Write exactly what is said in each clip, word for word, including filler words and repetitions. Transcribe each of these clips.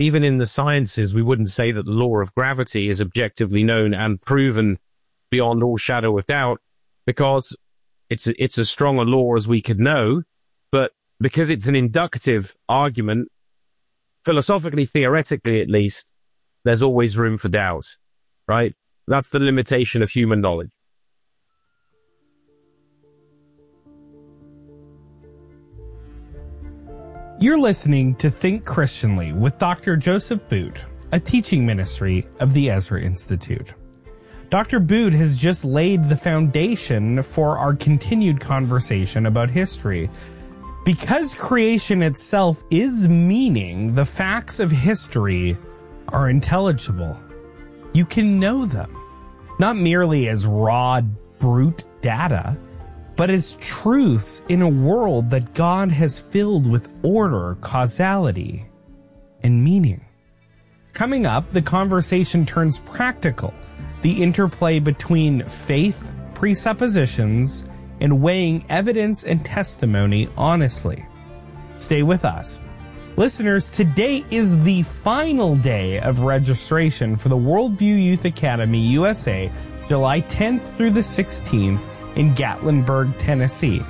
even in the sciences, we wouldn't say that the law of gravity is objectively known and proven beyond all shadow of doubt, because it's a, it's as strong a law as we could know. But because it's an inductive argument, philosophically, theoretically at least, there's always room for doubt, right? That's the limitation of human knowledge. You're listening to Think Christianly with Doctor Joseph Boot, a teaching ministry of the Ezra Institute. Doctor Boot has just laid the foundation for our continued conversation about history. Because creation itself is meaning, the facts of history are intelligible. You can know them, not merely as raw, brute data, but as truths in a world that God has filled with order, causality, and meaning. Coming up, the conversation turns practical, the interplay between faith, presuppositions, and weighing evidence and testimony honestly. Stay with us. Listeners, today is the final day of registration for the Worldview Youth Academy U S A, July tenth through the sixteenth in Gatlinburg, Tennessee.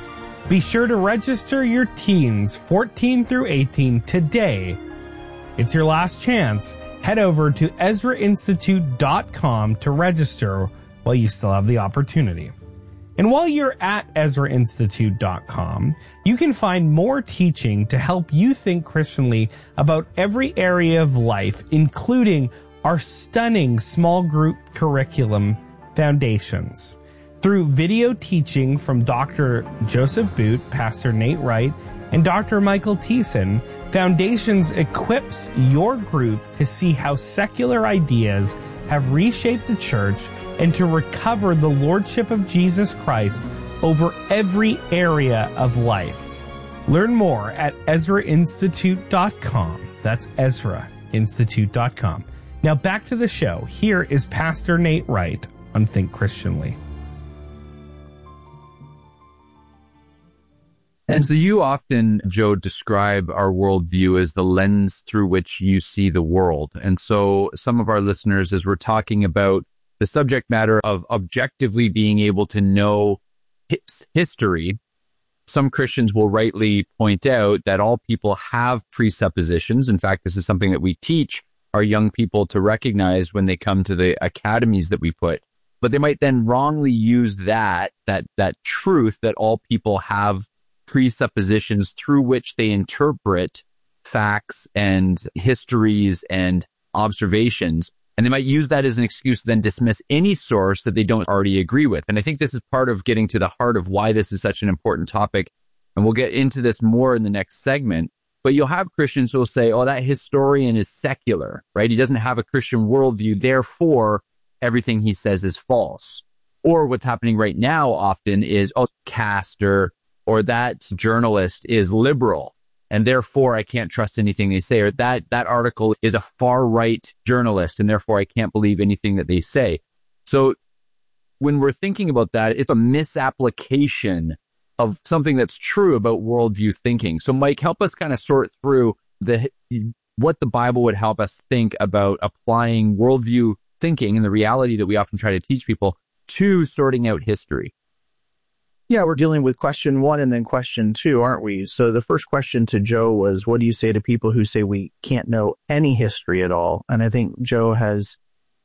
Be sure to register your teens fourteen through eighteen today. It's your last chance. Head over to Ezra Institute dot com to register while you still have the opportunity. And while you're at Ezra Institute dot com, you can find more teaching to help you think Christianly about every area of life, including our stunning small group curriculum, Foundations. Through video teaching from Doctor Joseph Boot, Pastor Nate Wright, and Doctor Michael Thiessen, Foundations equips your group to see how secular ideas have reshaped the church and to recover the lordship of Jesus Christ over every area of life. Learn more at Ezra Institute dot com. That's Ezra Institute dot com. Now back to the show. Here is Pastor Nate Wright on Think Christianly. And so you often, Joe, describe our worldview as the lens through which you see the world. And so some of our listeners, as we're talking about the subject matter of objectively being able to know his history, some Christians will rightly point out that all people have presuppositions. In fact, this is something that we teach our young people to recognize when they come to the academies that we put. But they might then wrongly use that, that, that truth that all people have presuppositions through which they interpret facts and histories and observations. And they might use that as an excuse to then dismiss any source that they don't already agree with. And I think this is part of getting to the heart of why this is such an important topic. And we'll get into this more in the next segment. But you'll have Christians who will say, oh, that historian is secular, right? He doesn't have a Christian worldview. Therefore, everything he says is false. Or what's happening right now often is, oh, Castor or that journalist is liberal, and therefore I can't trust anything they say, or that, that article is a far-right journalist, and therefore I can't believe anything that they say. So when we're thinking about that, it's a misapplication of something that's true about worldview thinking. So Mike, help us kind of sort through the what the Bible would help us think about applying worldview thinking and the reality that we often try to teach people to sorting out history. Yeah, we're dealing with question one and then question two, aren't we? So the first question to Joe was, what do you say to people who say we can't know any history at all? And I think Joe has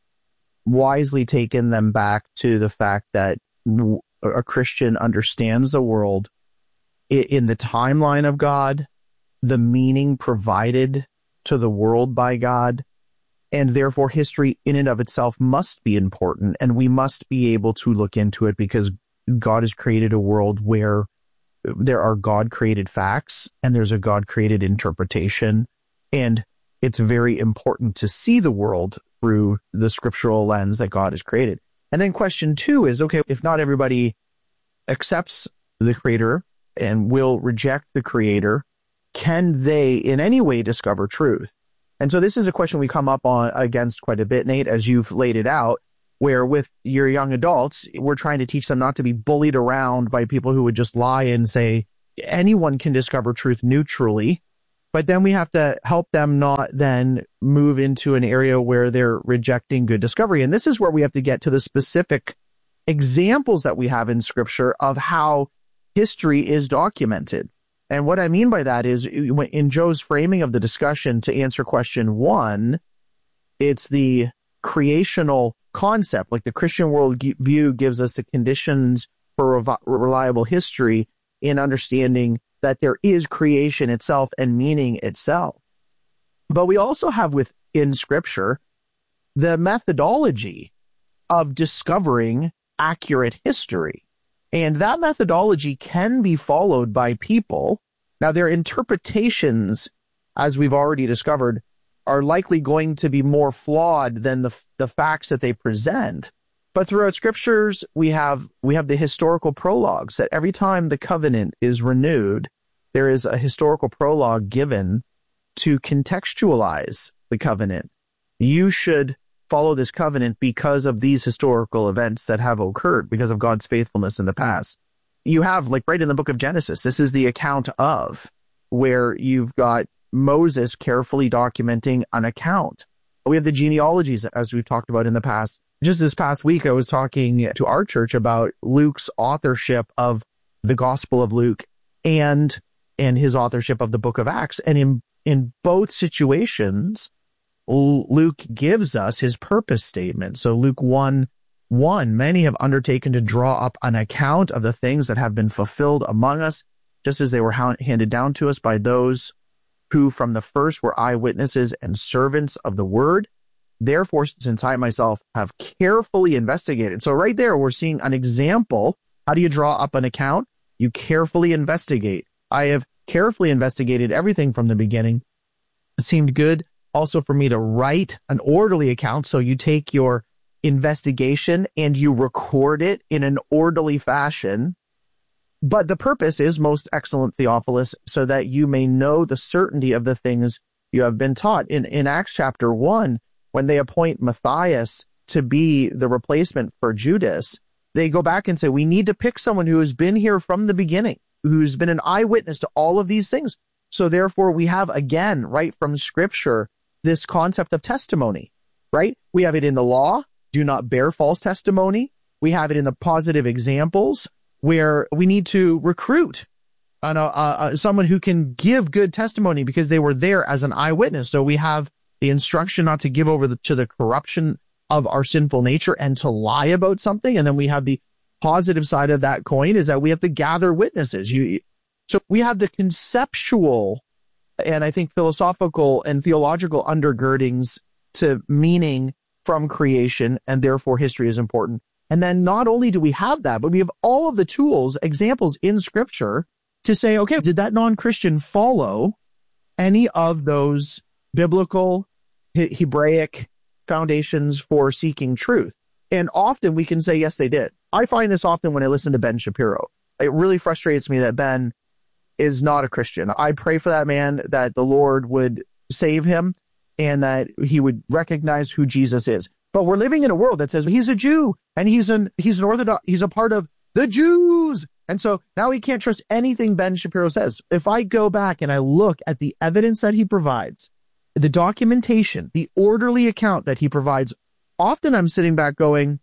wisely taken them back to the fact that a Christian understands the world in the timeline of God, the meaning provided to the world by God, and therefore history in and of itself must be important, and we must be able to look into it because God has created a world where there are God-created facts and there's a God-created interpretation, and it's very important to see the world through the scriptural lens that God has created. And then question two is, okay, if not everybody accepts the creator and will reject the creator, can they in any way discover truth? And so this is a question we come up on against quite a bit, Nate, as you've laid it out, where with your young adults, we're trying to teach them not to be bullied around by people who would just lie and say anyone can discover truth neutrally. But then we have to help them not then move into an area where they're rejecting good discovery. And this is where we have to get to the specific examples that we have in Scripture of how history is documented. And what I mean by that is, in Joe's framing of the discussion to answer question one, it's the creational concept. Like the Christian worldview gives us the conditions for reliable history in understanding that there is creation itself and meaning itself. But we also have within Scripture the methodology of discovering accurate history. And that methodology can be followed by people. Now, their interpretations, as we've already discovered, are likely going to be more flawed than the, the facts that they present. But throughout Scriptures, we have we have the historical prologues that every time the covenant is renewed, there is a historical prologue given to contextualize the covenant. You should follow this covenant because of these historical events that have occurred, because of God's faithfulness in the past. You have, like right in the book of Genesis, this is the account of where you've got Moses carefully documenting an account. We have the genealogies, as we've talked about in the past. Just this past week, I was talking to our church about Luke's authorship of the Gospel of Luke and and his authorship of the book of Acts. And in, in both situations, Luke gives us his purpose statement. So Luke one, one, many have undertaken to draw up an account of the things that have been fulfilled among us, just as they were handed down to us by those who from the first were eyewitnesses and servants of the word. Therefore, since I myself have carefully investigated. So right there, we're seeing an example. How do you draw up an account? You carefully investigate. I have carefully investigated everything from the beginning. It seemed good also for me to write an orderly account. So you take your investigation and you record it in an orderly fashion. But the purpose is, most excellent Theophilus, so that you may know the certainty of the things you have been taught. In, in Acts chapter one, when they appoint Matthias to be the replacement for Judas, they go back and say, we need to pick someone who has been here from the beginning, who's been an eyewitness to all of these things. So therefore, we have, again, right from Scripture, this concept of testimony, right? We have it in the law, do not bear false testimony. We have it in the positive examples, where we need to recruit an, uh, uh, someone who can give good testimony because they were there as an eyewitness. So we have the instruction not to give over the, to the corruption of our sinful nature and to lie about something. And then we have the positive side of that coin is that we have to gather witnesses. You, so we have the conceptual and I think philosophical and theological undergirdings to meaning from creation, and therefore history is important. And then not only do we have that, but we have all of the tools, examples in Scripture to say, okay, did that non-Christian follow any of those biblical, He- Hebraic foundations for seeking truth? And often we can say, yes, they did. I find this often when I listen to Ben Shapiro. It really frustrates me that Ben is not a Christian. I pray for that man that the Lord would save him and that he would recognize who Jesus is. But we're living in a world that says he's a Jew and he's an he's an Orthodox, he's a part of the Jews. And so now we can't trust anything Ben Shapiro says. If I go back and I look at the evidence that he provides, the documentation, the orderly account that he provides, often I'm sitting back going,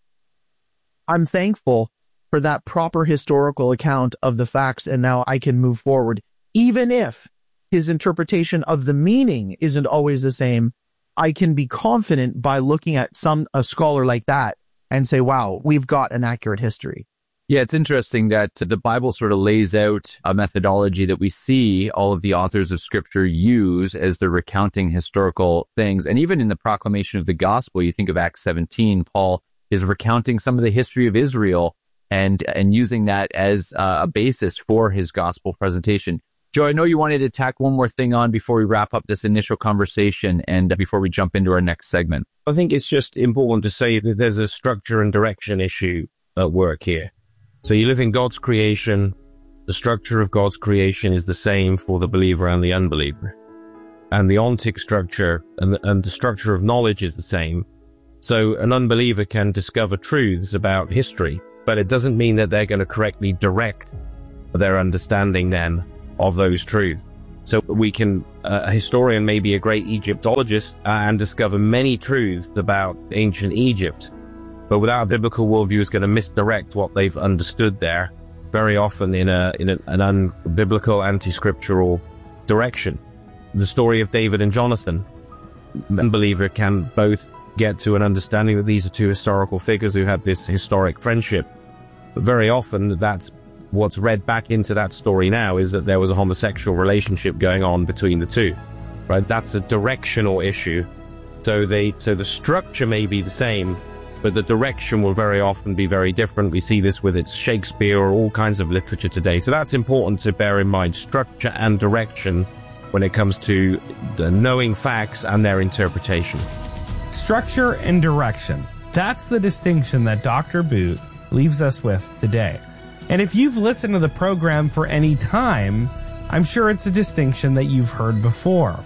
I'm thankful for that proper historical account of the facts, and now I can move forward. Even if his interpretation of the meaning isn't always the same, I can be confident by looking at some a scholar like that and say, wow, we've got an accurate history. Yeah, it's interesting that the Bible sort of lays out a methodology that we see all of the authors of Scripture use as they're recounting historical things. And even in the proclamation of the gospel, you think of Acts seventeen, Paul is recounting some of the history of Israel and and using that as uh, a basis for his gospel presentation. Joe, I know you wanted to tack one more thing on before we wrap up this initial conversation and before we jump into our next segment. I think it's just important to say that there's a structure and direction issue at work here. So you live in God's creation. The structure of God's creation is the same for the believer and the unbeliever. And the ontic structure and the, and the structure of knowledge is the same. So an unbeliever can discover truths about history, but it doesn't mean that they're going to correctly direct their understanding then of those truths. So we can, uh, a historian may be a great Egyptologist uh, and discover many truths about ancient Egypt, but without a biblical worldview is going to misdirect what they've understood there, very often in a in a, an unbiblical, anti-scriptural direction. The story of David and Jonathan, an unbeliever can both get to an understanding that these are two historical figures who had this historic friendship, but very often that's what's read back into that story now is that there was a homosexual relationship going on between the two, right? That's a directional issue. So they, so the structure may be the same, but the direction will very often be very different. We see this with its Shakespeare or all kinds of literature today. So that's important to bear in mind, structure and direction when it comes to the knowing facts and their interpretation. Structure and direction. That's the distinction that Doctor Boot leaves us with today. And if you've listened to the program for any time, I'm sure it's a distinction that you've heard before.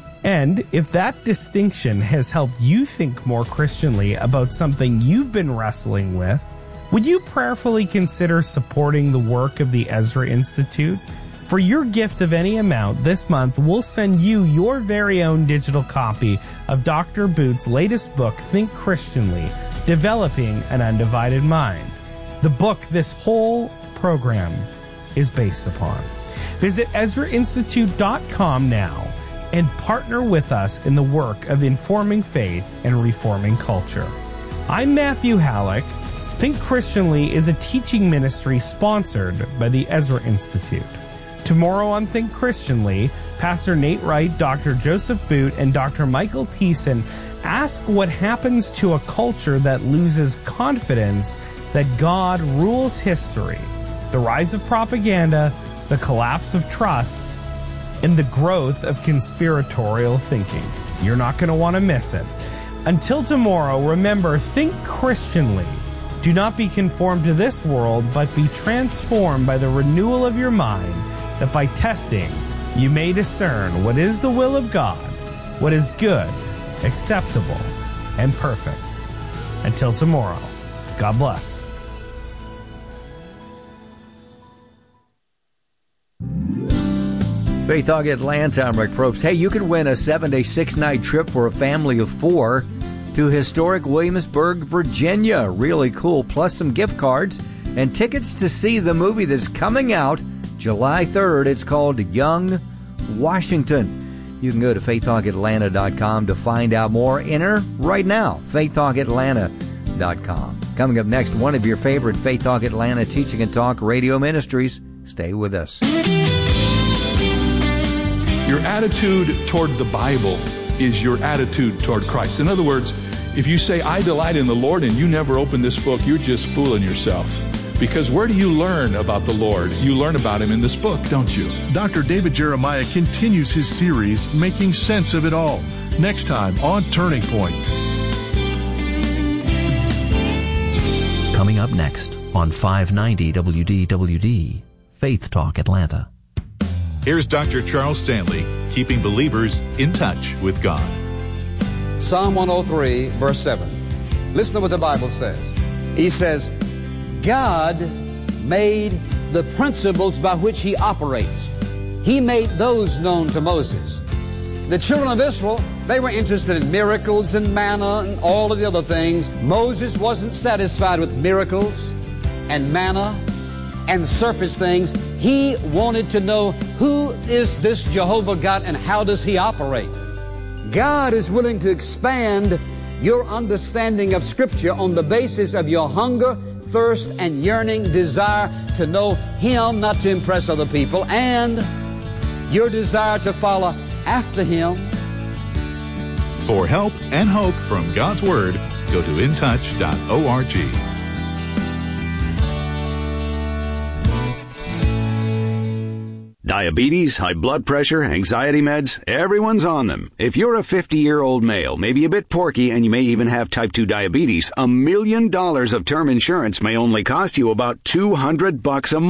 And if that distinction has helped you think more Christianly about something you've been wrestling with, would you prayerfully consider supporting the work of the Ezra Institute? For your gift of any amount this month, we'll send you your very own digital copy of Doctor Boot's latest book, Think Christianly, Developing an Undivided Mind. The book this whole program is based upon. Visit Ezra Institute dot com now and partner with us in the work of informing faith and reforming culture. I'm Matthew Halleck. Think Christianly is a teaching ministry sponsored by the Ezra Institute. Tomorrow on Think Christianly, Pastor Nate Wright, Doctor Joseph Boot, and Doctor Michael Thiessen ask what happens to a culture that loses confidence that God rules history, the rise of propaganda, the collapse of trust, and the growth of conspiratorial thinking. You're not going to want to miss it. Until tomorrow, remember, think Christianly. Do not be conformed to this world, but be transformed by the renewal of your mind, that by testing you may discern what is the will of God, what is good, acceptable, and perfect. Until tomorrow, God bless. Faith Talk Atlanta, I'm Rick Probst. Hey, you can win a seven-day, six-night trip for a family of four to historic Williamsburg, Virginia. Really cool. Plus some gift cards and tickets to see the movie that's coming out July third. It's called Young Washington. You can go to faith talk atlanta dot com to find out more. Enter right now, faith talk atlanta dot com. Coming up next, one of your favorite Faith Talk Atlanta teaching and talk radio ministries. Stay with us. Your attitude toward the Bible is your attitude toward Christ. In other words, if you say, I delight in the Lord, and you never open this book, you're just fooling yourself. Because where do you learn about the Lord? You learn about Him in this book, don't you? Doctor David Jeremiah continues his series, Making Sense of It All, next time on Turning Point. Coming up next on five ninety W D W D, Faith Talk Atlanta. Here's Doctor Charles Stanley, keeping believers in touch with God. Psalm one oh three, verse seven. Listen to what the Bible says. He says, God made the principles by which He operates. He made those known to Moses. The children of Israel, they were interested in miracles and manna and all of the other things. Moses wasn't satisfied with miracles and manna and surface things. He wanted to know, who is this Jehovah God and how does He operate? God is willing to expand your understanding of Scripture on the basis of your hunger, thirst, and yearning desire to know Him, not to impress other people, and your desire to follow after Him. For help and hope from God's Word, go to in touch dot org. Diabetes, high blood pressure, anxiety meds, everyone's on them. If you're a fifty-year-old male, maybe a bit porky, and you may even have type two diabetes, a million dollars of term insurance may only cost you about two hundred bucks a month.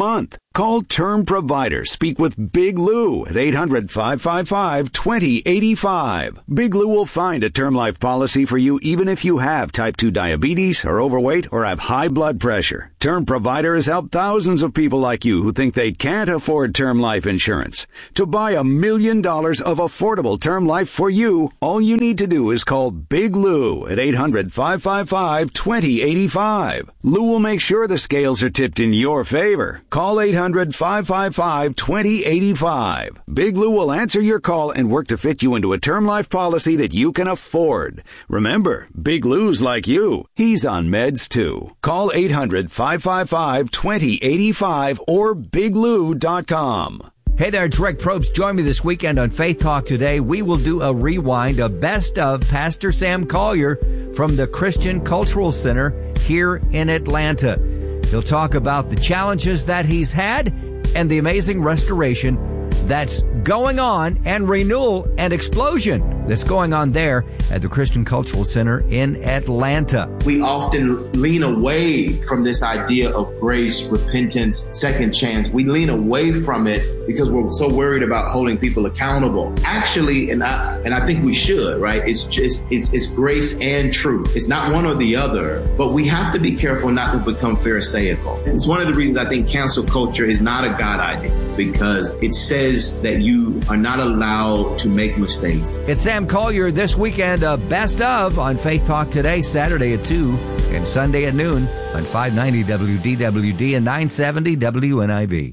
Call Term Provider. Speak with Big Lou at eight hundred, five five five, two zero eight five. Big Lou will find a term life policy for you even if you have type two diabetes, are overweight, or have high blood pressure. Term Provider has helped thousands of people like you who think they can't afford term life insurance. To buy a million dollars of affordable term life for you, all you need to do is call Big Lou at eight hundred, five five five, two zero eight five. Lou will make sure the scales are tipped in your favor. Call eight hundred, five five five, two zero eight five. Big Lou will answer your call and work to fit you into a term life policy that you can afford. Remember, Big Lou's like you. He's on meds too. Call eight hundred, five five five, two zero eight five or big lou dot com. Hey there, it's Rick Probst. Join me this weekend on Faith Talk Today. We will do a rewind, a best of Pastor Sam Collier from the Christian Cultural Center here in Atlanta. He'll talk about the challenges that he's had and the amazing restoration that's going on and renewal and explosion that's going on there at the Christian Cultural Center in Atlanta. We often lean away from this idea of grace, repentance, second chance. We lean away from it because we're so worried about holding people accountable. Actually, and I and I think we should, right? It's just it's, it's grace and truth. It's not one or the other, but we have to be careful not to become pharisaical. It's one of the reasons I think cancel culture is not a God idea, because it says that you are not allowed to make mistakes. It's Sam Collier this weekend, a best of on Faith Talk Today, Saturday at two and Sunday at noon on five ninety W D W D and nine seventy W N I V.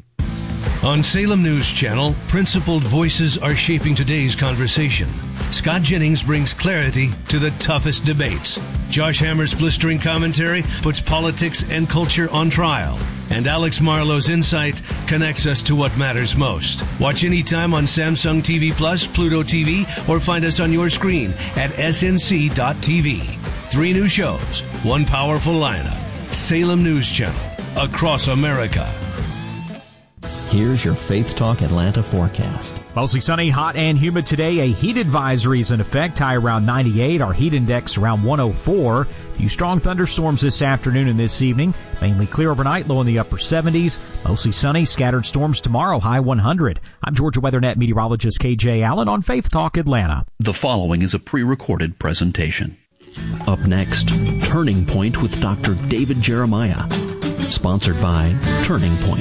On Salem News Channel, principled voices are shaping today's conversation. Scott Jennings brings clarity to the toughest debates. Josh Hammer's blistering commentary puts politics and culture on trial. And Alex Marlowe's insight connects us to what matters most. Watch anytime on Samsung T V Plus, Pluto T V, or find us on your screen at S N C dot T V. Three new shows, one powerful lineup. Salem News Channel, across America. Here's your Faith Talk Atlanta forecast. Mostly sunny, hot, and humid today. A heat advisory is in effect. High around ninety-eight. Our heat index around one oh four. A few strong thunderstorms this afternoon and this evening. Mainly clear overnight, low in the upper seventies. Mostly sunny, scattered storms tomorrow, high one hundred. I'm Georgia WeatherNet meteorologist K J Allen on Faith Talk Atlanta. The following is a pre-recorded presentation. Up next, Turning Point with Doctor David Jeremiah. Sponsored by Turning Point.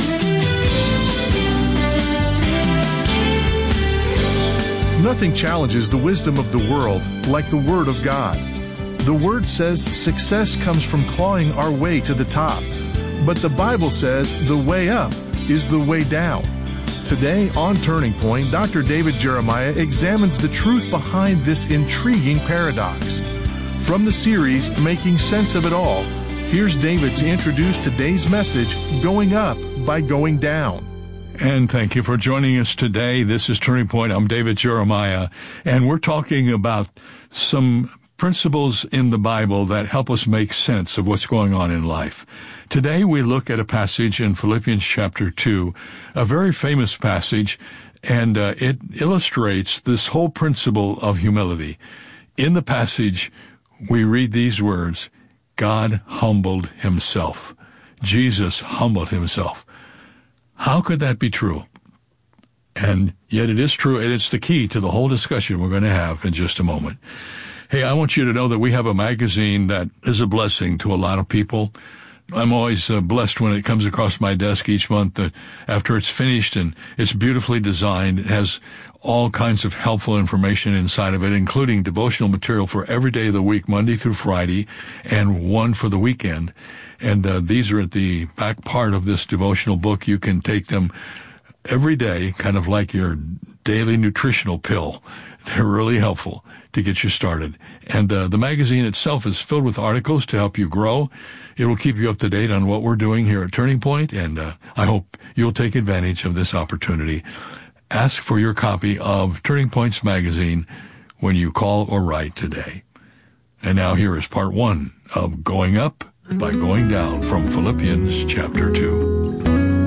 Nothing challenges the wisdom of the world like the Word of God. The Word says success comes from clawing our way to the top. But the Bible says the way up is the way down. Today on Turning Point, Doctor David Jeremiah examines the truth behind this intriguing paradox. From the series, Making Sense of It All, here's David to introduce today's message, Going Up by Going Down. And thank you for joining us today. This is Turning Point. I'm David Jeremiah, and we're talking about some principles in the Bible that help us make sense of what's going on in life. Today we look at a passage in Philippians chapter two, a very famous passage, and uh, it illustrates this whole principle of humility. In the passage, we read these words, God humbled himself. Jesus humbled himself. How could that be true? And yet it is true, and it's the key to the whole discussion we're going to have in just a moment. Hey, I want you to know that we have a magazine that is a blessing to a lot of people. I'm always uh, blessed when it comes across my desk each month uh, after it's finished, and it's beautifully designed. It has all kinds of helpful information inside of it, including devotional material for every day of the week, Monday through Friday, and one for the weekend. And uh, these are at the back part of this devotional book. You can take them every day, kind of like your daily nutritional pill. They're really helpful to get you started. And uh, the magazine itself is filled with articles to help you grow. It will keep you up to date on what we're doing here at Turning Point, and uh, I hope you'll take advantage of this opportunity. Ask for your copy of Turning Point's magazine when you call or write today. And now here is part one of Going Up by Going Down from Philippians chapter two.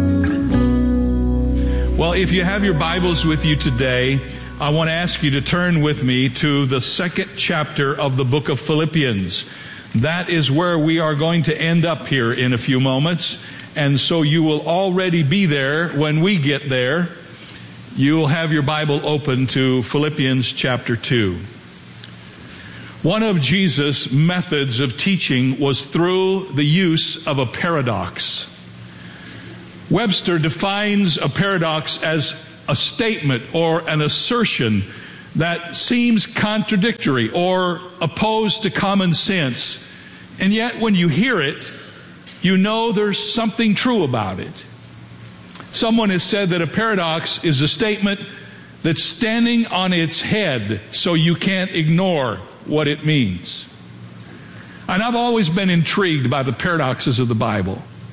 Well, if you have your Bibles with you today, I want to ask you to turn with me to the second chapter of the book of Philippians. That is where we are going to end up here in a few moments. And so you will already be there when we get there. You will have your Bible open to Philippians chapter two. One of Jesus' methods of teaching was through the use of a paradox. Webster defines a paradox as a statement or an assertion that seems contradictory or opposed to common sense. And yet when you hear it, you know there's something true about it. Someone has said that a paradox is a statement that's standing on its head so you can't ignore what it means. And I've always been intrigued by the paradoxes of the Bible.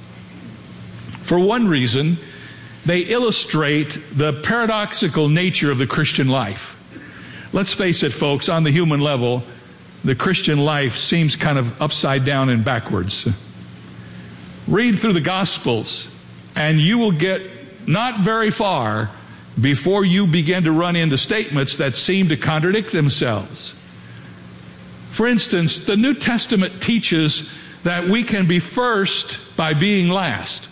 For one reason, they illustrate the paradoxical nature of the Christian life. Let's face it, folks, on the human level, the Christian life seems kind of upside down and backwards. Read through the Gospels, and you will get not very far before you begin to run into statements that seem to contradict themselves. For instance, the New Testament teaches that we can be first by being last.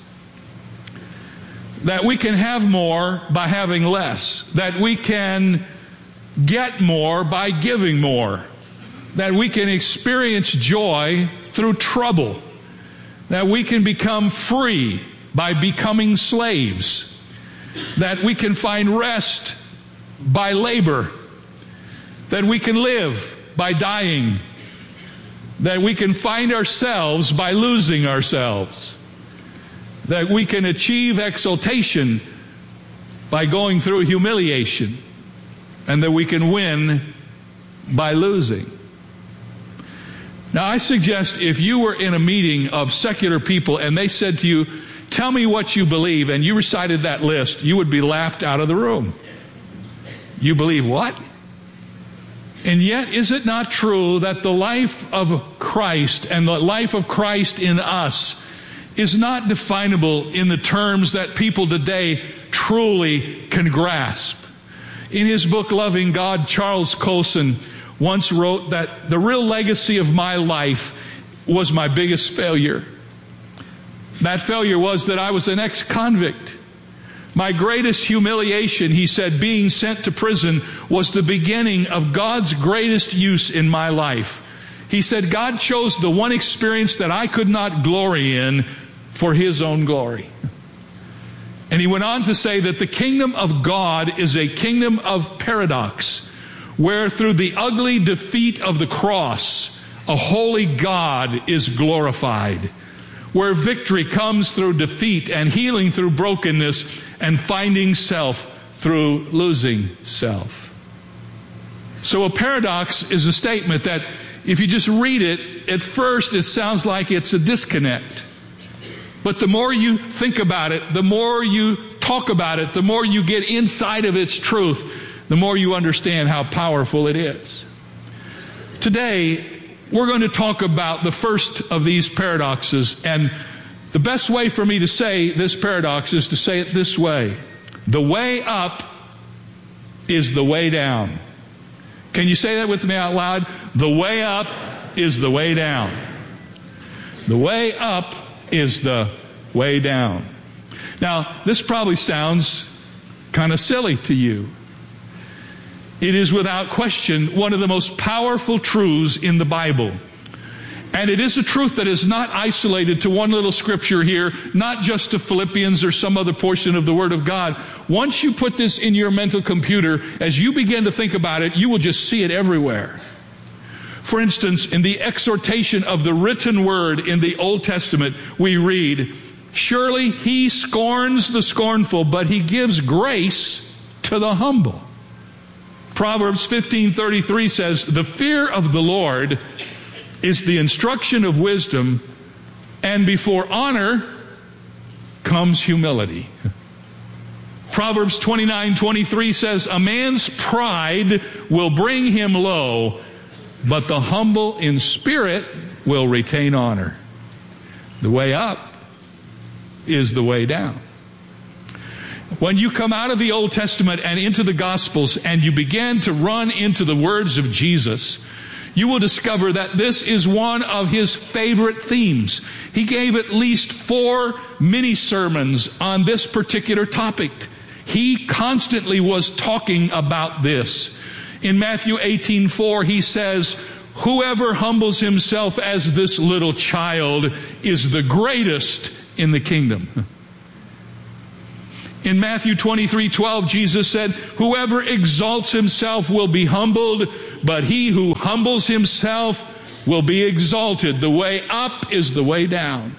That we can have more by having less. That we can get more by giving more. That we can experience joy through trouble. That we can become free by becoming slaves. That we can find rest by labor. That we can live by dying. That we can find ourselves by losing ourselves. That we can achieve exaltation by going through humiliation. And that we can win by losing. Now, I suggest if you were in a meeting of secular people and they said to you, tell me what you believe, and you recited that list, you would be laughed out of the room. You believe what? And yet, is it not true that the life of Christ and the life of Christ in us is not definable in the terms that people today truly can grasp? In his book, Loving God, Charles Colson once wrote that the real legacy of my life was my biggest failure. That failure was that I was an ex-convict. My greatest humiliation, he said, being sent to prison, was the beginning of God's greatest use in my life. He said, God chose the one experience that I could not glory in for his own glory. And he went on to say that the kingdom of God is a kingdom of paradox, where through the ugly defeat of the cross, a holy God is glorified, where victory comes through defeat and healing through brokenness and finding self through losing self. So a paradox is a statement that if you just read it, at first it sounds like it's a disconnect. But the more you think about it, the more you talk about it, the more you get inside of its truth, the more you understand how powerful it is. Today, we're going to talk about the first of these paradoxes, and the best way for me to say this paradox is to say it this way. The way up is the way down. Can you say that with me out loud? The way up is the way down. The way up is the way down. Now, this probably sounds kind of silly to you. It is without question one of the most powerful truths in the Bible. And it is a truth that is not isolated to one little scripture here, not just to Philippians or some other portion of the Word of God. Once you put this in your mental computer, as you begin to think about it, you will just see it everywhere. For instance, in the exhortation of the written word in the Old Testament, we read, surely he scorns the scornful, but he gives grace to the humble. Proverbs fifteen thirty-three says, the fear of the Lord is the instruction of wisdom, and before honor comes humility. Proverbs twenty-nine twenty-three says, a man's pride will bring him low, but the humble in spirit will retain honor. The way up is the way down. When you come out of the Old Testament and into the Gospels and you begin to run into the words of Jesus, you will discover that this is one of his favorite themes. He gave at least four mini sermons on this particular topic. He constantly was talking about this. In Matthew eighteen four, he says, whoever humbles himself as this little child is the greatest in the kingdom. In Matthew twenty-three twelve, Jesus said, whoever exalts himself will be humbled, but he who humbles himself will be exalted. The way up is the way down.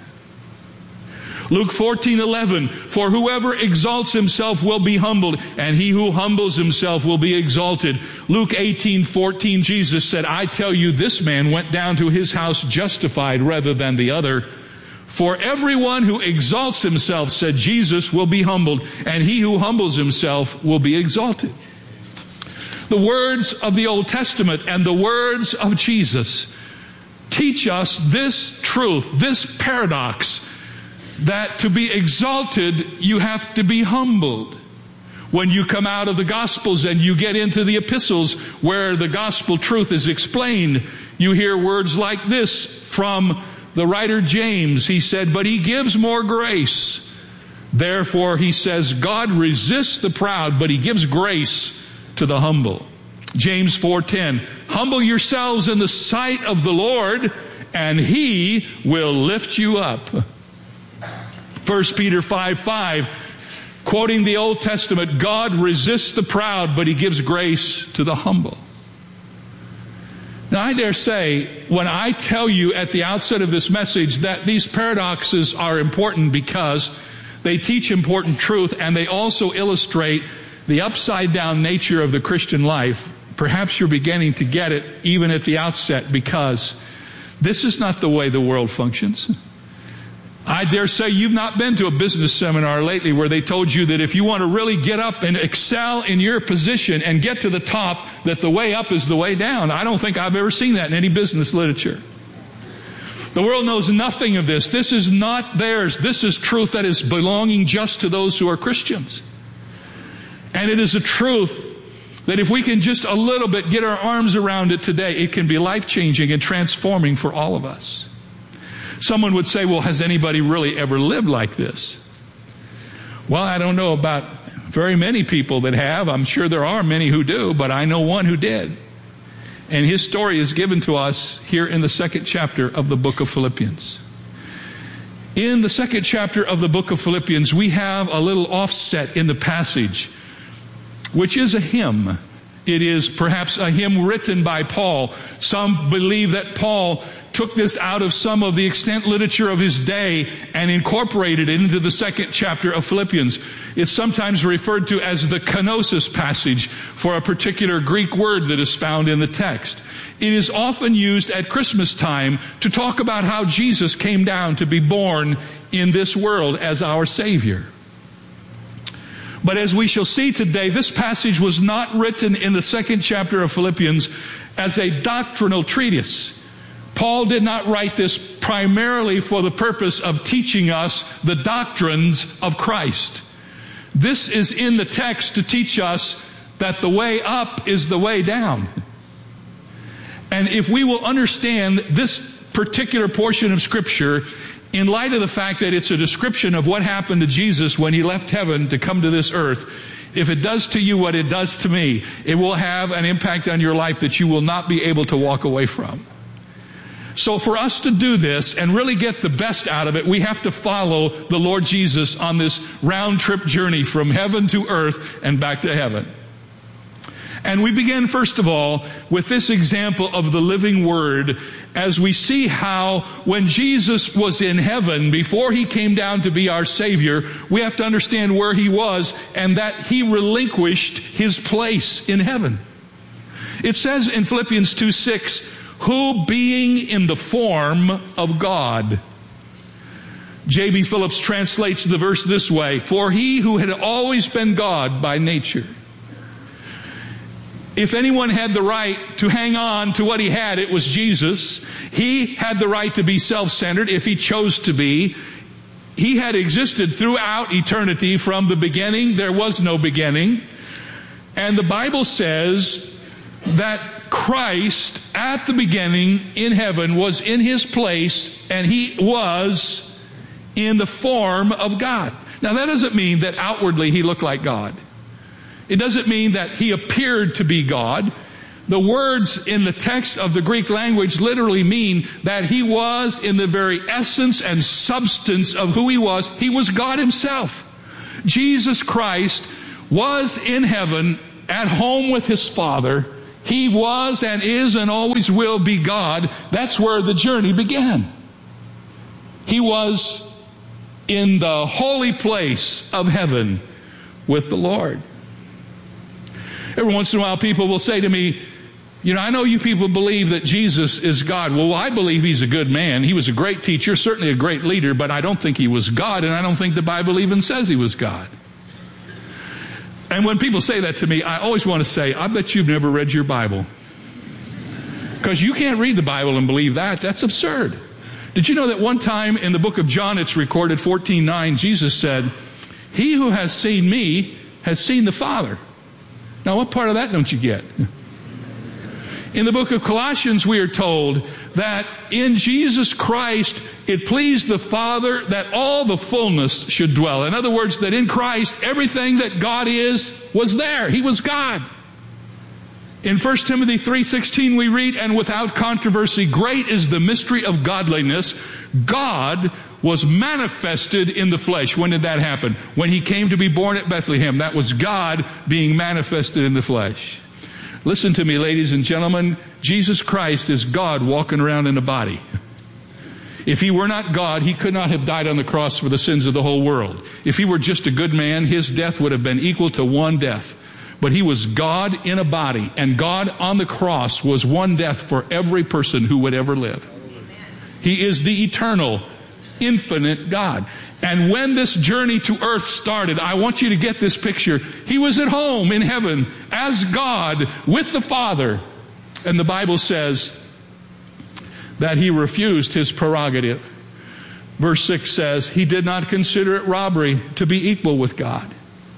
Luke fourteen eleven, for whoever exalts himself will be humbled, and he who humbles himself will be exalted. Luke eighteen fourteen, Jesus said, I tell you, this man went down to his house justified rather than the other. For everyone who exalts himself, said Jesus, will be humbled, and he who humbles himself will be exalted. The words of the Old Testament and the words of Jesus teach us this truth, this paradox, that to be exalted, you have to be humbled. When you come out of the Gospels and you get into the epistles where the gospel truth is explained, you hear words like this from the writer James. He said, but he gives more grace. Therefore, he says, God resists the proud, but he gives grace to the humble. James four ten, humble yourselves in the sight of the Lord, and he will lift you up. First Peter five five, quoting the Old Testament, God resists the proud, but he gives grace to the humble. Now, I dare say, when I tell you at the outset of this message that these paradoxes are important because they teach important truth and they also illustrate the upside-down nature of the Christian life, perhaps you're beginning to get it even at the outset, because this is not the way the world functions. I dare say you've not been to a business seminar lately where they told you that if you want to really get up and excel in your position and get to the top, that the way up is the way down. I don't think I've ever seen that in any business literature. The world knows nothing of this. This is not theirs. This is truth that is belonging just to those who are Christians. And it is a truth that if we can just a little bit get our arms around it today, it can be life-changing and transforming for all of us. Someone would say, well, has anybody really ever lived like this? Well, I don't know about very many people that have. I'm sure there are many who do, but I know one who did. And his story is given to us here in the second chapter of the book of Philippians. In the second chapter of the book of Philippians, we have a little offset in the passage, which is a hymn. It is perhaps a hymn written by Paul. Some believe that Paul took this out of some of the extant literature of his day and incorporated it into the second chapter of Philippians. It's sometimes referred to as the kenosis passage for a particular Greek word that is found in the text. It is often used at Christmas time to talk about how Jesus came down to be born in this world as our Savior. But as we shall see today, this passage was not written in the second chapter of Philippians as a doctrinal treatise. Paul did not write this primarily for the purpose of teaching us the doctrines of Christ. This is in the text to teach us that the way up is the way down. And if we will understand this particular portion of Scripture in light of the fact that it's a description of what happened to Jesus when he left heaven to come to this earth, if it does to you what it does to me, it will have an impact on your life that you will not be able to walk away from. So for us to do this and really get the best out of it, we have to follow the Lord Jesus on this round trip journey from heaven to earth and back to heaven. And we begin, first of all, with this example of the living Word, as we see how when Jesus was in heaven, before he came down to be our Savior, we have to understand where he was and that he relinquished his place in heaven. It says in Philippians two six, who being in the form of God. J B Phillips translates the verse this way, for he who had always been God by nature. If anyone had the right to hang on to what he had, it was Jesus. He had the right to be self-centered if he chose to be. He had existed throughout eternity from the beginning. There was no beginning. And the Bible says that Christ at the beginning in heaven was in his place, and he was in the form of God. Now that doesn't mean that outwardly he looked like God. It doesn't mean that he appeared to be God. The words in the text of the Greek language literally mean that he was in the very essence and substance of who he was. He was God himself. Jesus Christ was in heaven at home with his Father. He was and is and always will be God. That's where the journey began. He was in the holy place of heaven with the Lord. Every once in a while people will say to me, you know, I know you people believe that Jesus is God. Well, I believe he's a good man. He was a great teacher, certainly a great leader, but I don't think he was God, and I don't think the Bible even says he was God. And when people say that to me, I always want to say, I bet you've never read your Bible. Because you can't read the Bible and believe that. That's absurd. Did you know that one time in the book of John, it's recorded fourteen nine, Jesus said, he who has seen me has seen the Father. Now, what part of that don't you get? In the book of Colossians, we are told that in Jesus Christ, it pleased the Father that all the fullness should dwell. In other words, that in Christ, everything that God is was there. He was God. In First Timothy three sixteen, we read, and without controversy, great is the mystery of godliness. God was manifested in the flesh. When did that happen? When he came to be born at Bethlehem. That was God being manifested in the flesh. Listen to me, ladies and gentlemen. Jesus Christ is God walking around in a body. If he were not God, he could not have died on the cross for the sins of the whole world. If he were just a good man, his death would have been equal to one death. But he was God in a body, and God on the cross was one death for every person who would ever live. He is the eternal, infinite God. And when this journey to earth started, I want you to get this picture. He was at home in heaven as God with the Father. And the Bible says that he refused his prerogative. Verse six says, he did not consider it robbery to be equal with God.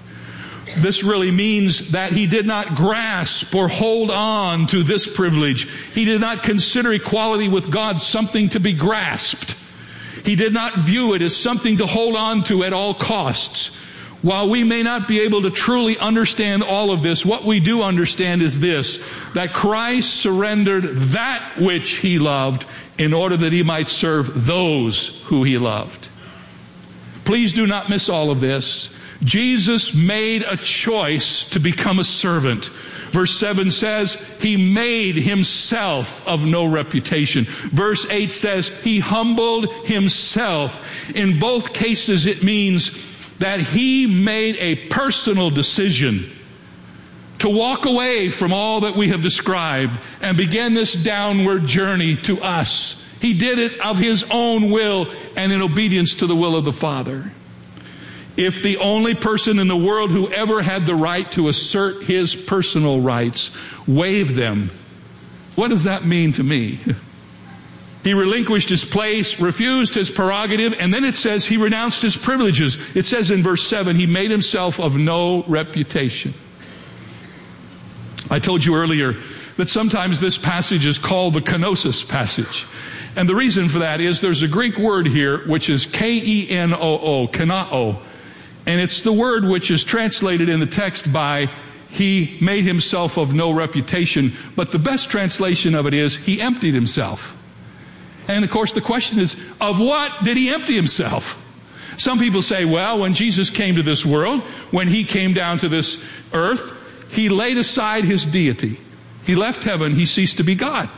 This really means that he did not grasp or hold on to this privilege. He did not consider equality with God something to be grasped. He did not view it as something to hold on to at all costs. While we may not be able to truly understand all of this, what we do understand is this, that Christ surrendered that which he loved in order that he might serve those who he loved. Please do not miss all of this. Jesus made a choice to become a servant. Verse seven says, he made himself of no reputation. Verse eight says, he humbled himself. In both cases, it means that he made a personal decision to walk away from all that we have described and begin this downward journey to us. He did it of his own will and in obedience to the will of the Father. If the only person in the world who ever had the right to assert his personal rights waived them, what does that mean to me? He relinquished his place, refused his prerogative, and then it says he renounced his privileges. It says in verse seven, he made himself of no reputation. I told you earlier that sometimes this passage is called the kenosis passage. And the reason for that is there's a Greek word here which is K E N O O, kenao. And it's the word which is translated in the text by he made himself of no reputation. But the best translation of it is he emptied himself. And of course the question is, of what did he empty himself? Some people say, well, when Jesus came to this world, when he came down to this earth, he laid aside his deity. He left heaven, he ceased to be God.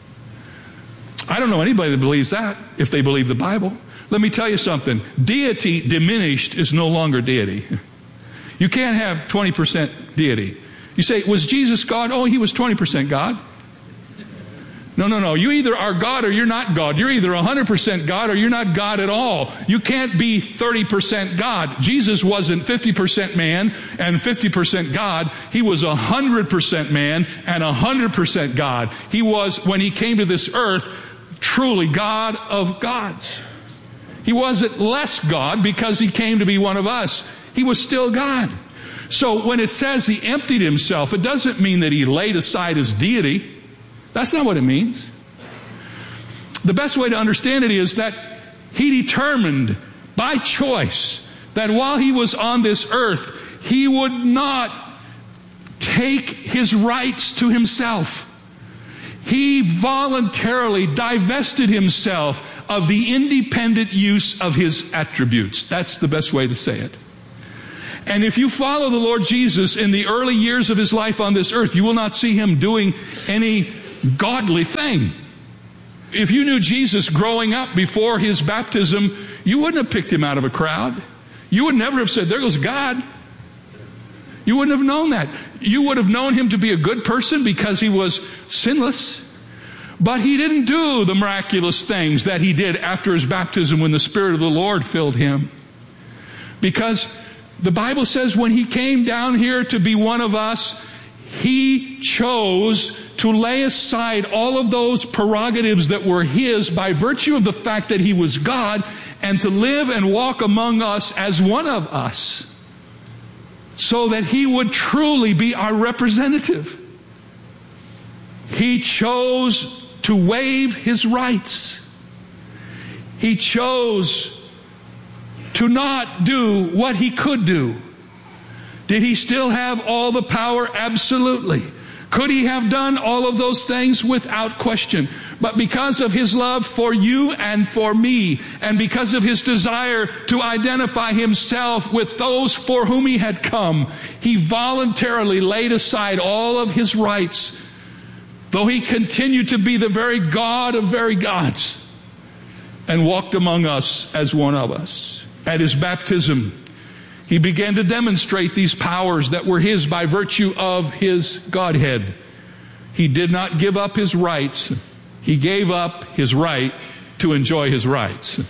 I don't know anybody that believes that, if they believe the Bible. Let me tell you something. Deity diminished is no longer deity. You can't have twenty percent deity. You say, was Jesus God? Oh, he was twenty percent God. No, no, no. You either are God or you're not God. You're either one hundred percent God or you're not God at all. You can't be thirty percent God. Jesus wasn't fifty percent man and fifty percent God. He was one hundred percent man and one hundred percent God. He was, when he came to this earth, truly God of gods. He wasn't less God because he came to be one of us. He was still God. So when it says he emptied himself, it doesn't mean that he laid aside his deity. That's not what it means. The best way to understand it is that he determined by choice that while he was on this earth, he would not take his rights to himself. He voluntarily divested himself of the independent use of his attributes. That's the best way to say it. And if you follow the Lord Jesus in the early years of his life on this earth, you will not see him doing any godly thing. If you knew Jesus growing up before his baptism, you wouldn't have picked him out of a crowd. You would never have said, there goes God. You wouldn't have known that. You would have known him to be a good person because he was sinless. But he didn't do the miraculous things that he did after his baptism when the Spirit of the Lord filled him. Because the Bible says when he came down here to be one of us, he chose to lay aside all of those prerogatives that were his by virtue of the fact that he was God, and to live and walk among us as one of us, so that he would truly be our representative. He chose to waive his rights. He chose to not do what he could do. Did he still have all the power? Absolutely. Could he have done all of those things? Without question. But because of his love for you and for me, and because of his desire to identify himself with those for whom he had come, he voluntarily laid aside all of his rights, though he continued to be the very God of very gods, and walked among us as one of us. At his baptism, he began to demonstrate these powers that were his by virtue of his Godhead. He did not give up his rights. He gave up his right to enjoy his rights.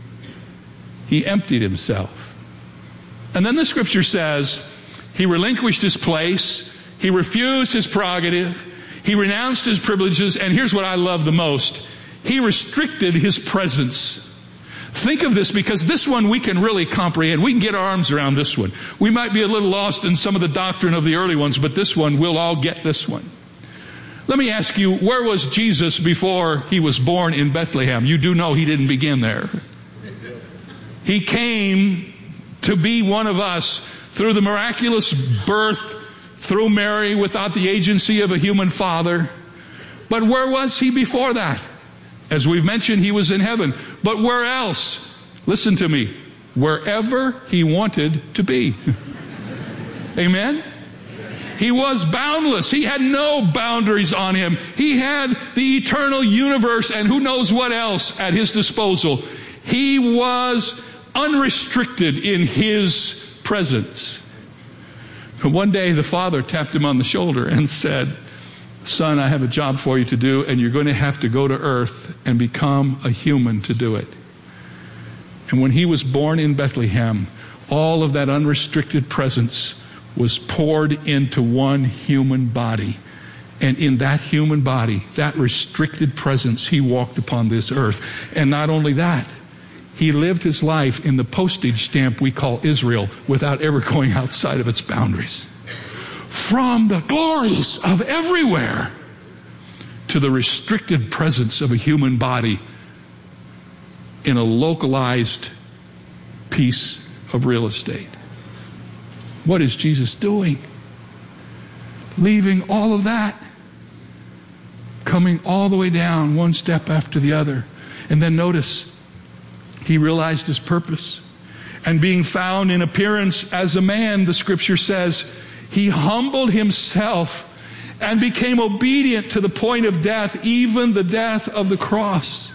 He emptied himself. And then the scripture says he relinquished his place. He refused his prerogative. He renounced his privileges. And here's what I love the most. He restricted his presence. Think of this, because this one we can really comprehend. We can get our arms around this one. We might be a little lost in some of the doctrine of the early ones, but this one, we'll all get this one. Let me ask you, where was Jesus before he was born in Bethlehem? You do know he didn't begin there. He came to be one of us through the miraculous birth through Mary without the agency of a human father. But where was he before that? As we've mentioned, he was in heaven. But where else? Listen to me. Wherever he wanted to be. Amen? He was boundless. He had no boundaries on him. He had the eternal universe and who knows what else at his disposal. He was unrestricted in his presence. But one day the Father tapped him on the shoulder and said, "Son, I have a job for you to do, and you're going to have to go to earth and become a human to do it." And when he was born in Bethlehem, all of that unrestricted presence was poured into one human body. And in that human body, that restricted presence, he walked upon this earth. And not only that, he lived his life in the postage stamp we call Israel without ever going outside of its boundaries. From the glories of everywhere to the restricted presence of a human body in a localized piece of real estate. What is Jesus doing? Leaving all of that, coming all the way down one step after the other. And then notice, he realized his purpose. And being found in appearance as a man, the scripture says, he humbled himself and became obedient to the point of death, even the death of the cross.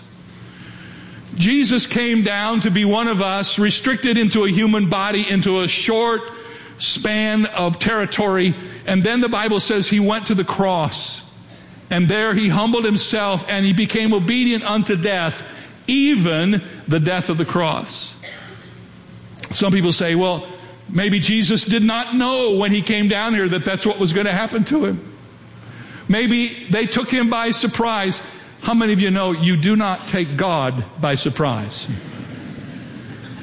Jesus came down to be one of us, restricted into a human body, into a short span of territory. And then the Bible says he went to the cross. And there he humbled himself and he became obedient unto death, even the death of the cross. Some people say, well, maybe Jesus did not know when he came down here that that's what was going to happen to him. Maybe they took him by surprise. How many of you know you do not take God by surprise?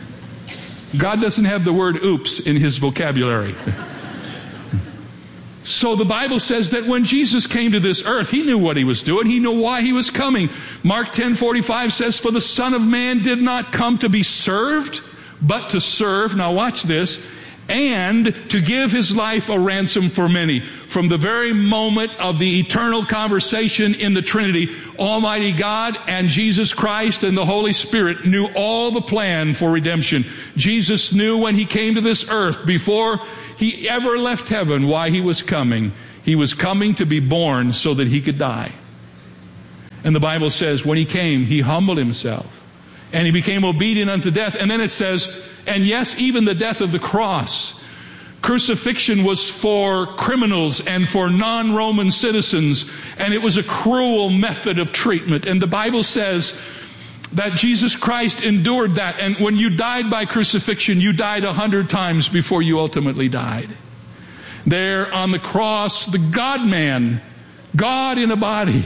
God doesn't have the word oops in his vocabulary. So the Bible says that when Jesus came to this earth, he knew what he was doing. He knew why he was coming. Mark ten forty-five says, for the Son of Man did not come to be served, but to serve. Now watch this. And to give his life a ransom for many. From the very moment of the eternal conversation in the Trinity, Almighty God and Jesus Christ and the Holy Spirit knew all the plan for redemption. Jesus knew when he came to this earth, before he ever left heaven, why he was coming. He was coming to be born so that he could die. And the Bible says when he came, he humbled himself. And he became obedient unto death. And then it says, and yes, even the death of the cross. Crucifixion was for criminals and for non-Roman citizens, and it was a cruel method of treatment. And the Bible says that Jesus Christ endured that, and when you died by crucifixion, you died a hundred times before you ultimately died. There on the cross, the God-man, God in a body,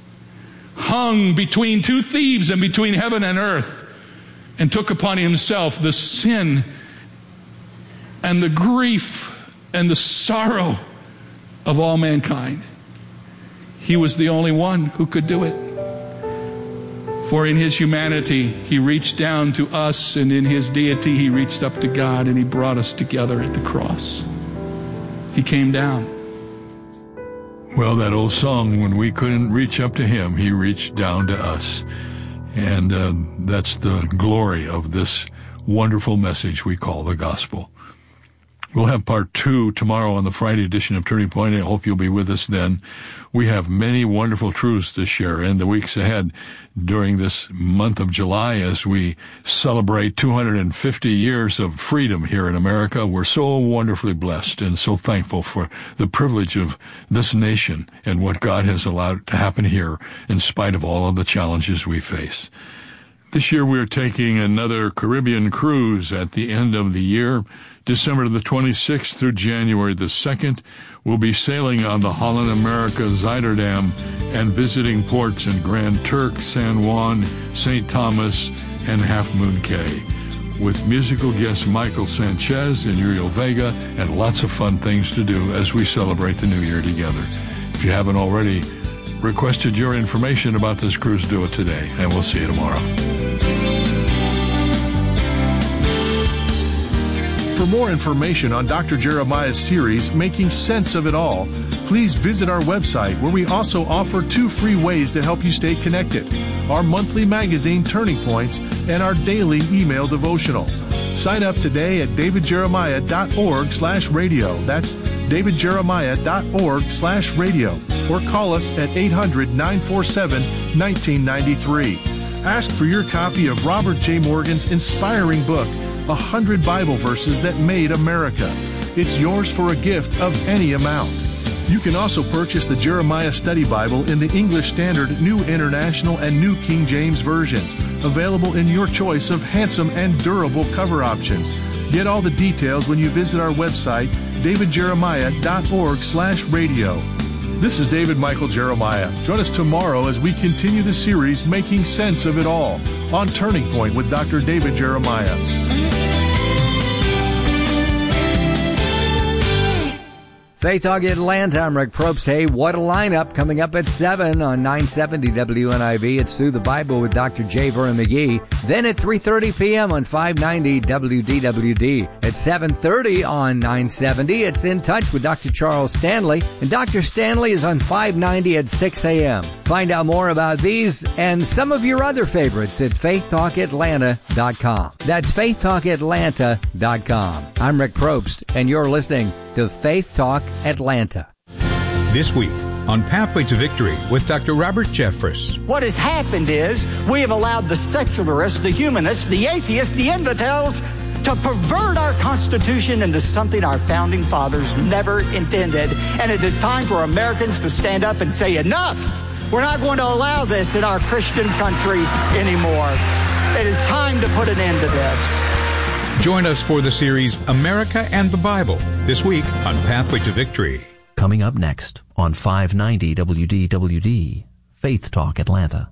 hung between two thieves and between heaven and earth, and took upon himself the sin and the grief and the sorrow of all mankind. He was the only one who could do it. For in his humanity, he reached down to us, and in his deity, he reached up to God, and he brought us together at the cross. He came down. Well, that old song, when we couldn't reach up to him, he reached down to us. And uh, that's the glory of this wonderful message we call the gospel. We'll have part two tomorrow on the Friday edition of Turning Point. I hope you'll be with us then. We have many wonderful truths to share in the weeks ahead during this month of July as we celebrate two hundred fifty years of freedom here in America. We're so wonderfully blessed and so thankful for the privilege of this nation and what God has allowed to happen here in spite of all of the challenges we face. This year we're taking another Caribbean cruise at the end of the year. December the twenty-sixth through January the second, we'll be sailing on the Holland America Zuiderdam and visiting ports in Grand Turk, San Juan, Saint Thomas, and Half Moon Cay, with musical guest Michael Sanchez and Uriel Vega, and lots of fun things to do as we celebrate the new year together. If you haven't already requested your information about this cruise, do it today, and we'll see you tomorrow. For more information on Doctor Jeremiah's series, Making Sense of It All, please visit our website, where we also offer two free ways to help you stay connected: our monthly magazine, Turning Points, and our daily email devotional. Sign up today at davidjeremiah.org slash radio. That's davidjeremiah.org slash radio. Or call us at eight hundred, nine four seven, one nine nine three. Ask for your copy of Robert J. Morgan's inspiring book, A Hundred Bible Verses That Made America. It's yours for a gift of any amount. You can also purchase the Jeremiah Study Bible in the English Standard, New International, and New King James versions, available in your choice of handsome and durable cover options. Get all the details when you visit our website, davidjeremiah.org slash radio. This is David Michael Jeremiah. Join us tomorrow as we continue the series Making Sense of It All on Turning Point with Doctor David Jeremiah. Faith Talk Atlanta, I'm Rick Probst. Hey, what a lineup coming up at seven on nine seventy W N I V. It's Through the Bible with Doctor J. Vernon McGee. Then at three thirty p.m. on five ninety W D W D. At seven thirty on nine seventy, it's In Touch with Doctor Charles Stanley. And Doctor Stanley is on five ninety at six a.m. Find out more about these and some of your other favorites at faith talk atlanta dot com. That's faith talk atlanta dot com. I'm Rick Probst, and you're listening to Faith Talk Atlanta. This week on Pathway to Victory with Doctor Robert Jeffress. What has happened is we have allowed the secularists, the humanists, the atheists, the infidels to pervert our Constitution into something our founding fathers never intended. And it is time for Americans to stand up and say, enough! We're not going to allow this in our Christian country anymore. It is time to put an end to this. Join us for the series America and the Bible this week on Pathway to Victory. Coming up next on five ninety W D W D, Faith Talk Atlanta.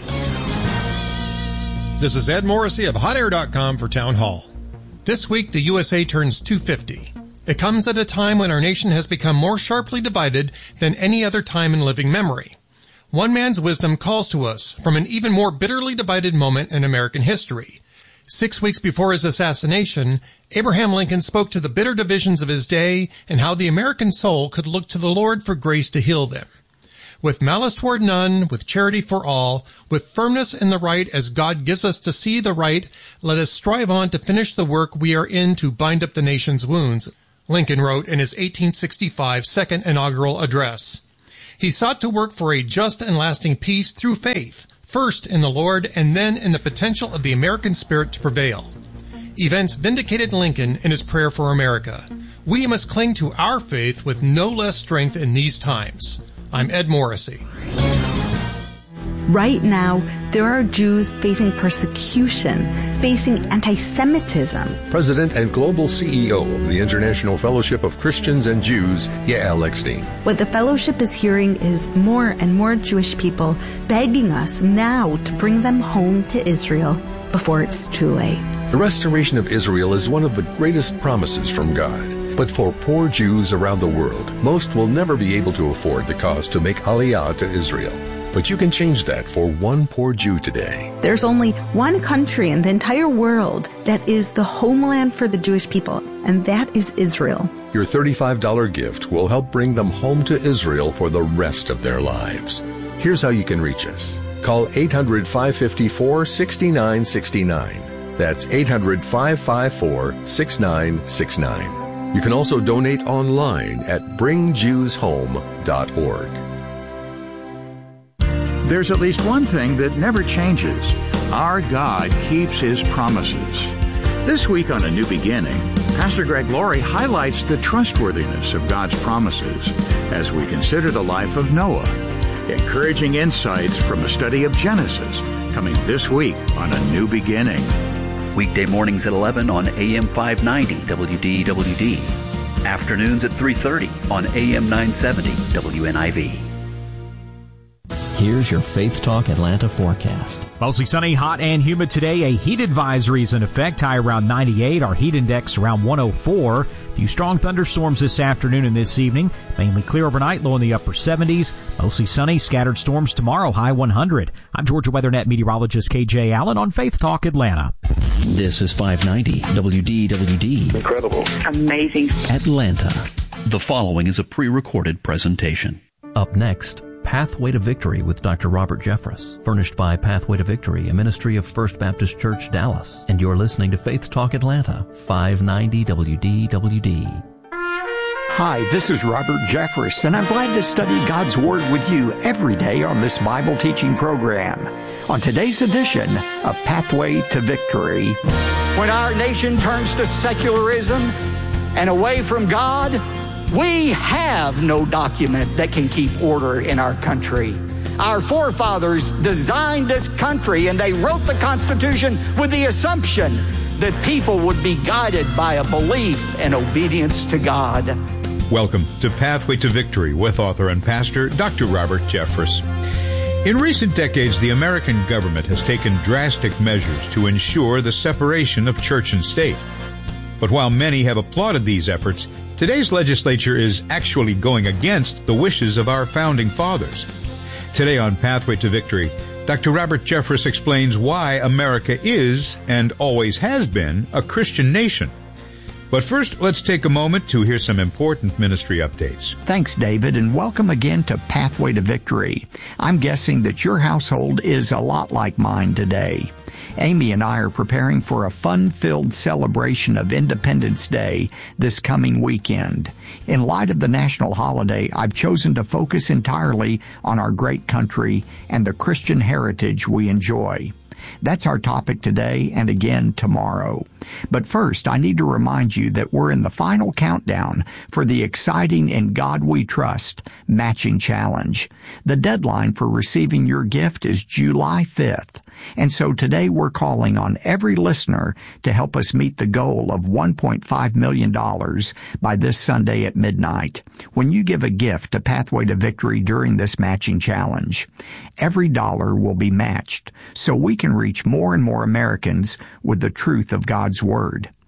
This is Ed Morrissey of hot air dot com for Town Hall. This week, the U S A turns two hundred fifty. It comes at a time when our nation has become more sharply divided than any other time in living memory. One man's wisdom calls to us from an even more bitterly divided moment in American history. Six weeks before his assassination, Abraham Lincoln spoke to the bitter divisions of his day and how the American soul could look to the Lord for grace to heal them. With malice toward none, with charity for all, with firmness in the right as God gives us to see the right, let us strive on to finish the work we are in to bind up the nation's wounds, Lincoln wrote in his eighteen sixty-five second inaugural address. He sought to work for a just and lasting peace through faith, first in the Lord and then in the potential of the American spirit to prevail. Events vindicated Lincoln in his prayer for America. We must cling to our faith with no less strength in these times. I'm Ed Morrissey. Right now, there are Jews facing persecution, facing anti-Semitism. President and Global C E O of the International Fellowship of Christians and Jews, Yael Eckstein. What the fellowship is hearing is more and more Jewish people begging us now to bring them home to Israel before it's too late. The restoration of Israel is one of the greatest promises from God. But for poor Jews around the world, most will never be able to afford the cost to make Aliyah to Israel. But you can change that for one poor Jew today. There's only one country in the entire world that is the homeland for the Jewish people, and that is Israel. Your thirty-five dollars gift will help bring them home to Israel for the rest of their lives. Here's how you can reach us. Call eight hundred, five five four, six nine six nine. That's eight hundred, five five four, six nine six nine. You can also donate online at bring jews home dot org. There's at least one thing that never changes. Our God keeps His promises. This week on A New Beginning, Pastor Greg Laurie highlights the trustworthiness of God's promises as we consider the life of Noah. Encouraging insights from a study of Genesis, coming this week on A New Beginning. Weekday mornings at eleven on A M five ninety W D W D. Afternoons at three thirty on A M nine seventy W N I V. Here's your Faith Talk Atlanta forecast. Mostly sunny, hot, and humid today. A heat advisory is in effect. High around ninety-eight. Our heat index around one oh four. A few strong thunderstorms this afternoon and this evening. Mainly clear overnight, low in the upper seventies. Mostly sunny, scattered storms tomorrow, high one hundred. I'm Georgia WeatherNet meteorologist K J Allen on Faith Talk Atlanta. This is five ninety W D W D. Incredible. Amazing. Atlanta. The following is a pre-recorded presentation. Up next, Pathway to Victory with Doctor Robert Jeffress, furnished by Pathway to Victory, a ministry of First Baptist Church, Dallas. And you're listening to Faith Talk Atlanta, five ninety W D W D. Hi, this is Robert Jeffress, and I'm glad to study God's Word with you every day on this Bible teaching program. On today's edition of Pathway to Victory. When our nation turns to secularism and away from God, we have no document that can keep order in our country. Our forefathers designed this country and they wrote the Constitution with the assumption that people would be guided by a belief and obedience to God. Welcome to Pathway to Victory with author and pastor Doctor Robert Jeffress. In recent decades, the American government has taken drastic measures to ensure the separation of church and state. But while many have applauded these efforts, today's legislature is actually going against the wishes of our founding fathers. Today on Pathway to Victory, Doctor Robert Jeffress explains why America is, and always has been, a Christian nation. But first, let's take a moment to hear some important ministry updates. Thanks, David, and welcome again to Pathway to Victory. I'm guessing that your household is a lot like mine today. Amy and I are preparing for a fun-filled celebration of Independence Day this coming weekend. In light of the national holiday, I've chosen to focus entirely on our great country and the Christian heritage we enjoy. That's our topic today and again tomorrow. But first, I need to remind you that we're in the final countdown for the exciting In God We Trust Matching Challenge. The deadline for receiving your gift is July fifth. And so today we're calling on every listener to help us meet the goal of one point five million dollars by this Sunday at midnight. When you give a gift to Pathway to Victory during this matching challenge, every dollar will be matched so we can reach more and more Americans with the truth of God's Word.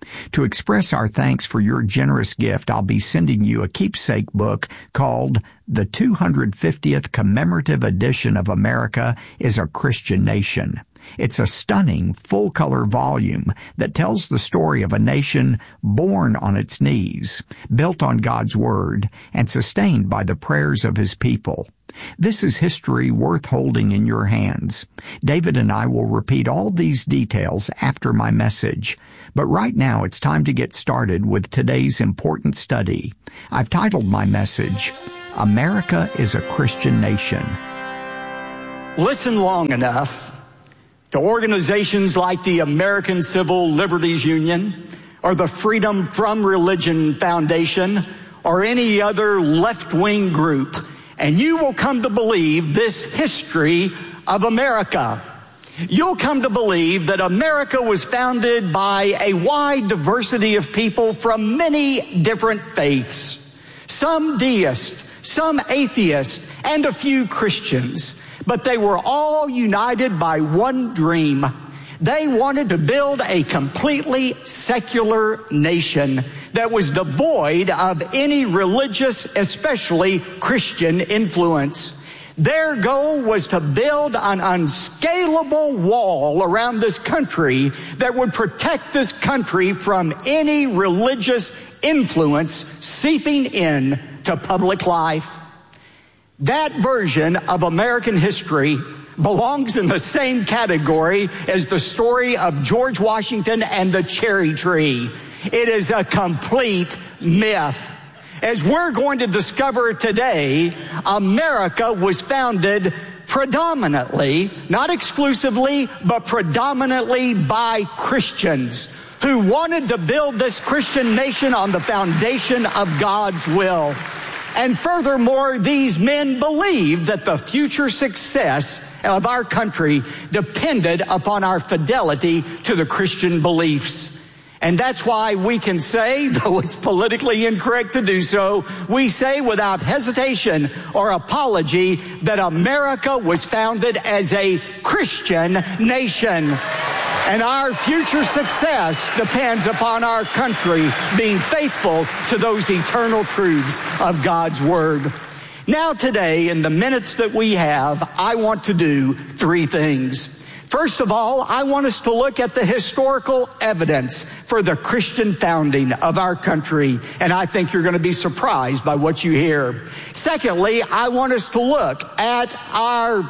To express our thanks for your generous gift, I'll be sending you a keepsake book called The two hundred fiftieth Commemorative Edition of America is a Christian Nation. It's a stunning, full-color volume that tells the story of a nation born on its knees, built on God's Word, and sustained by the prayers of His people. This is history worth holding in your hands. David and I will repeat all these details after my message. But right now it's time to get started with today's important study. I've titled my message, America is a Christian Nation. Listen long enough to organizations like the American Civil Liberties Union or the Freedom from Religion Foundation or any other left-wing group, and you will come to believe this history of America. You'll come to believe that America was founded by a wide diversity of people from many different faiths. Some deists, some atheists, and a few Christians. But they were all united by one dream. They wanted to build a completely secular nation that was devoid of any religious, especially Christian influence. Their goal was to build an unscalable wall around this country that would protect this country from any religious influence seeping in to public life. That version of American history belongs in the same category as the story of George Washington and the cherry tree. It is a complete myth. As we're going to discover today, America was founded predominantly, not exclusively, but predominantly by Christians who wanted to build this Christian nation on the foundation of God's will. And furthermore, these men believed that the future success of our country depended upon our fidelity to the Christian beliefs. And that's why we can say, though it's politically incorrect to do so, we say without hesitation or apology that America was founded as a Christian nation. And our future success depends upon our country being faithful to those eternal truths of God's Word. Now today, in the minutes that we have, I want to do three things. First of all, I want us to look at the historical evidence for the Christian founding of our country, and I think you're going to be surprised by what you hear. Secondly, I want us to look at our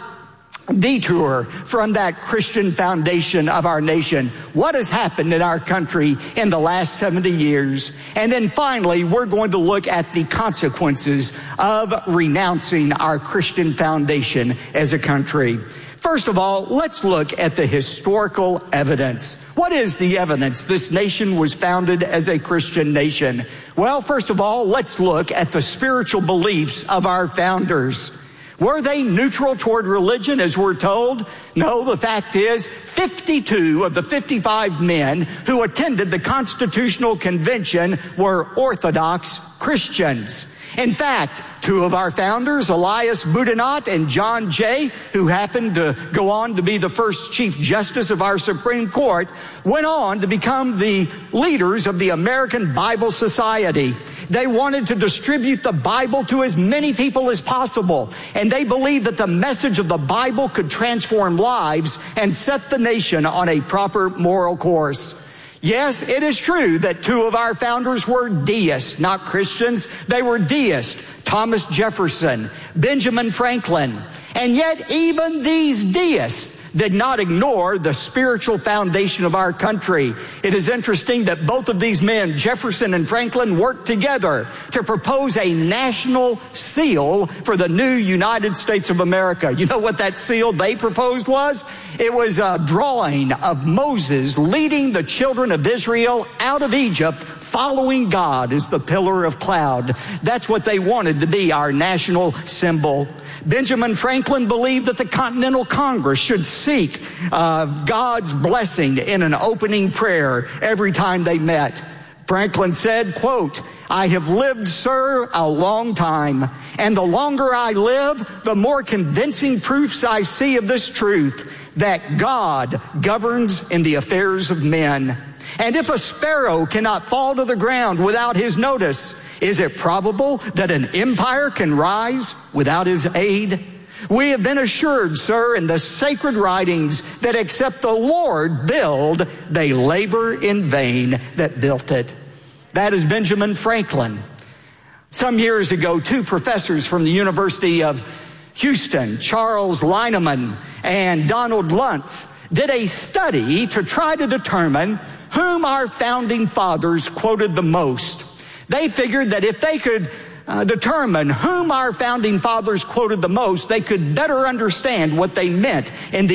detour from that Christian foundation of our nation. What has happened in our country in the last seventy years? And then finally, we're going to look at the consequences of renouncing our Christian foundation as a country. First of all, let's look at the historical evidence. What is the evidence this nation was founded as a Christian nation? Well, first of all, let's look at the spiritual beliefs of our founders. Were they neutral toward religion, as we're told? No, the fact is, fifty-two of the fifty-five men who attended the Constitutional Convention were Orthodox Christians. In fact, two of our founders, Elias Boudinot and John Jay, who happened to go on to be the first Chief Justice of our Supreme Court, went on to become the leaders of the American Bible Society. They wanted to distribute the Bible to as many people as possible, and they believed that the message of the Bible could transform lives and set the nation on a proper moral course. Yes, it is true that two of our founders were deists, not Christians. They were deists, Thomas Jefferson, Benjamin Franklin. And yet even these deists did not ignore the spiritual foundation of our country. It is interesting that both of these men, Jefferson and Franklin, worked together to propose a national seal for the new United States of America. You know what that seal they proposed was? It was a drawing of Moses leading the children of Israel out of Egypt, following God as the pillar of cloud. That's what they wanted to be our national symbol. Benjamin Franklin believed that the Continental Congress should seek uh, God's blessing in an opening prayer every time they met. Franklin said, quote, "I have lived, sir, a long time, and the longer I live, the more convincing proofs I see of this truth, that God governs in the affairs of men." And if a sparrow cannot fall to the ground without his notice, is it probable that an empire can rise without his aid? We have been assured, sir, in the sacred writings that except the Lord build, they labor in vain that built it. That is Benjamin Franklin. Some years ago, two professors from the University of Houston, Charles Lineman and Donald Luntz, did a study to try to determine whom our founding fathers quoted the most. They figured that if they could uh, determine whom our founding fathers quoted the most, they could better understand what they meant in the